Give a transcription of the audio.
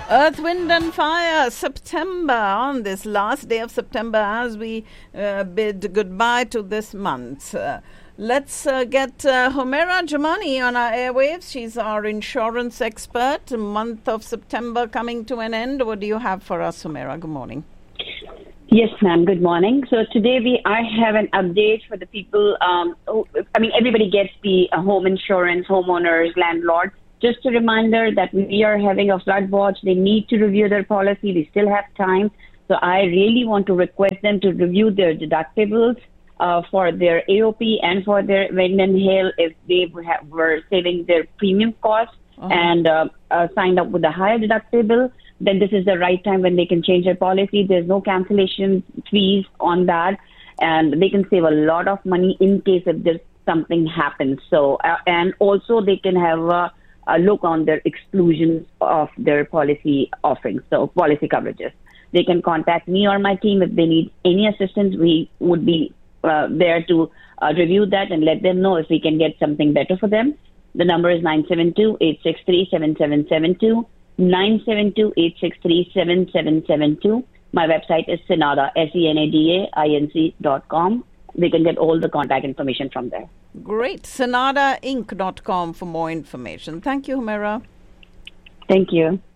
Earth, Wind and Fire, September, on this last day of September as we bid goodbye to this month. Let's get Humaira Jamani on our airwaves. She's our insurance expert. Month of September coming to an end. What do you have for us, Humaira? Good morning. Yes, ma'am. Good morning. So today I have an update for the people. Everybody gets the home insurance, homeowners, landlords. Just a reminder that we are having a flood watch. They need to review their policy. We still have time. So I really want to request them to review their deductibles for their AOP and for their wind and hail if they were saving their premium costs and signed up with a higher deductible. Then this is the right time when they can change their policy. There's no cancellation fees on that, and they can save a lot of money in case if there's something happens. So, and also they can have a look on their exclusions of their policy offerings, so policy coverages. They can contact me or my team if they need any assistance. We would be there to review that and let them know if we can get something better for them. The number is 972-863-7772. 972-863-7772. My website is Senada, SENADAINC.com. They can get all the contact information from there. Great. SenadaInc.com for more information. Thank you, Humaira. Thank you.